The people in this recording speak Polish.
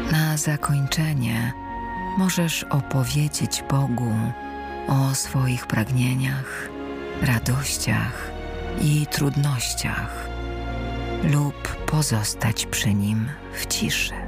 Na zakończenie możesz opowiedzieć Bogu o swoich pragnieniach, radościach i trudnościach lub pozostać przy Nim w ciszy.